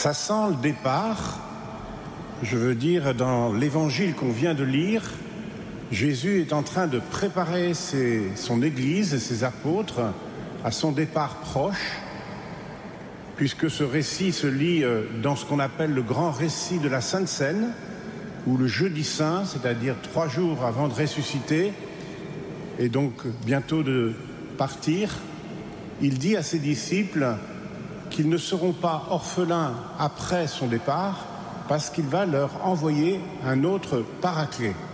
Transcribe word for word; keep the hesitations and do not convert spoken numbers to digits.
Ça sent le départ. Je veux dire, dans l'évangile qu'on vient de lire, Jésus est en train de préparer ses, son Église et ses apôtres à son départ proche, puisque ce récit se lit dans ce qu'on appelle le grand récit de la Sainte Seine, où le jeudi saint, c'est-à-dire trois jours avant de ressusciter, et donc bientôt de partir, il dit à ses disciples qu'ils ne seront pas orphelins après son départ, parce qu'il va leur envoyer un autre paraclet.